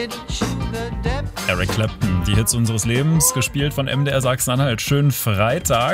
Eric Clapton, die Hits unseres Lebens, gespielt von MDR Sachsen-Anhalt. Schönen Freitag.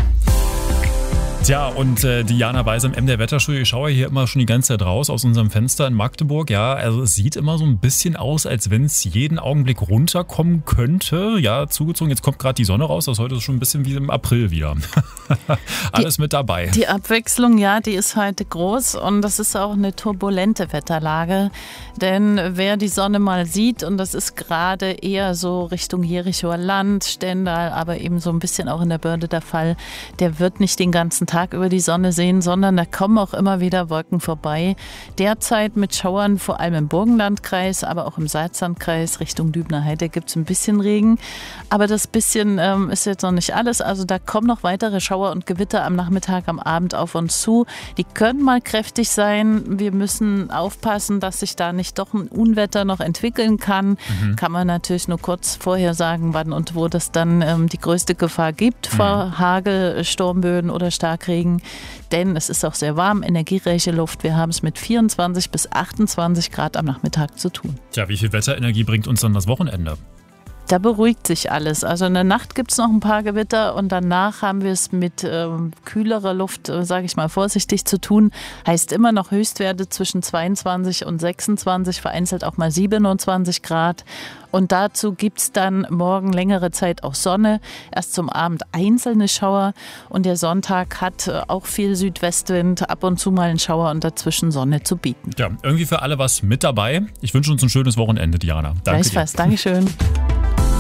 Tja, und Diana Weiß im MDR Wetterstudio. Ich schaue hier immer schon die ganze Zeit raus aus unserem Fenster in Magdeburg. Ja, also es sieht immer so ein bisschen aus, als wenn es jeden Augenblick runterkommen könnte. Ja, zugezogen. Jetzt kommt gerade die Sonne raus. Das heute ist schon ein bisschen wie im April wieder. Alles mit dabei. Die Abwechslung, ja, die ist heute groß und das ist auch eine turbulente Wetterlage. Denn wer die Sonne mal sieht, und das ist gerade eher so Richtung Jerichoer Land, Stendal, aber eben so ein bisschen auch in der Börde der Fall, der wird nicht den ganzen Tag über die Sonne sehen, sondern da kommen auch immer wieder Wolken vorbei. Derzeit mit Schauern, vor allem im Burgenlandkreis, aber auch im Salzlandkreis Richtung Dübner Heide gibt es ein bisschen Regen. Aber das bisschen ist jetzt noch nicht alles. Also da kommen noch weitere Schauer und Gewitter am Nachmittag, am Abend auf uns zu. Die können mal kräftig sein. Wir müssen aufpassen, dass sich da nicht doch ein Unwetter noch entwickeln kann. Kann man natürlich nur kurz vorher sagen, wann und wo das dann die größte Gefahr gibt vor Hagel, Sturmböen oder Starkregen. Denn es ist auch sehr warm, energiereiche Luft. Wir haben es mit 24 bis 28 Grad am Nachmittag zu tun. Tja, wie viel Wetterenergie bringt uns dann das Wochenende? Da beruhigt sich alles. Also in der Nacht gibt es noch ein paar Gewitter und danach haben wir es mit kühlerer Luft, sage ich mal vorsichtig, zu tun. Heißt immer noch Höchstwerte zwischen 22 und 26, vereinzelt auch mal 27 Grad. Und dazu gibt es dann morgen längere Zeit auch Sonne. Erst zum Abend einzelne Schauer. Und der Sonntag hat auch viel Südwestwind, ab und zu mal einen Schauer und dazwischen Sonne zu bieten. Ja, irgendwie für alle was mit dabei. Ich wünsche uns ein schönes Wochenende, Diana. Danke dir. Dankeschön.